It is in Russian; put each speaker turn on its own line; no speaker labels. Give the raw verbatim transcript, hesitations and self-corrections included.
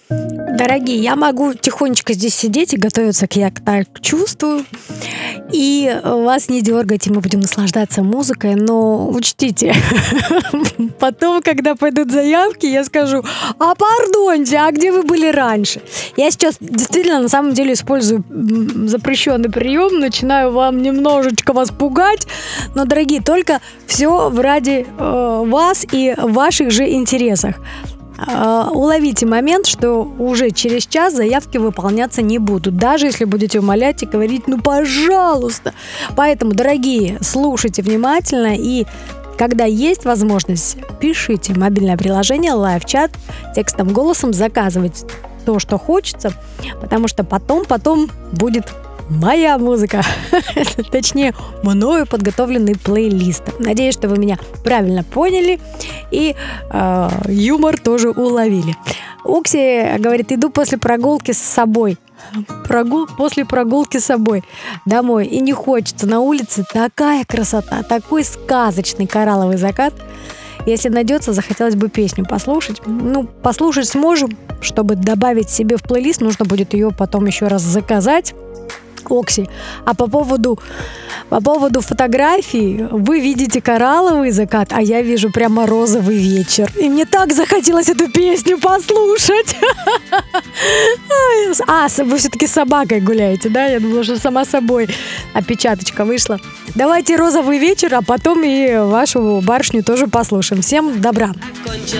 Дорогие, я могу тихонечко здесь сидеть и готовиться к «Я так чувствую». И вас не дергать, и мы будем наслаждаться музыкой. Но учтите, потом, когда пойдут заявки, я скажу: а пардоньте, а где вы были раньше? Я сейчас действительно на самом деле использую запрещенный прием, начинаю вам немножечко вас пугать. Но, дорогие, только все ради э, вас и ваших же интересах. Уловите момент, что уже через час заявки выполняться не будут, даже если будете умолять и говорить: ну пожалуйста. Поэтому, дорогие, слушайте внимательно, и когда есть возможность, пишите в мобильное приложение лайв-чат текстом, голосом, заказывайте то, что хочется, потому что потом, потом будет моя музыка, точнее, мною подготовленный плейлист. Надеюсь, что вы меня правильно поняли и э, юмор тоже уловили. Окси говорит: иду после прогулки с собой. Прогул... После прогулки с собой домой. И не хочется. На улице такая красота, такой сказочный коралловый закат. Если найдется, захотелось бы песню послушать. Ну, послушать сможем. Чтобы добавить себе в плейлист, нужно будет ее потом еще раз заказать. Окси. А по поводу, по поводу фотографий, вы видите коралловый закат, а я вижу прямо розовый вечер. И мне так захотелось эту песню послушать. А, вы все-таки с собакой гуляете, да? Я думала, что сама собой опечаточка вышла. Давайте розовый вечер, а потом и вашу барышню тоже послушаем. Всем добра.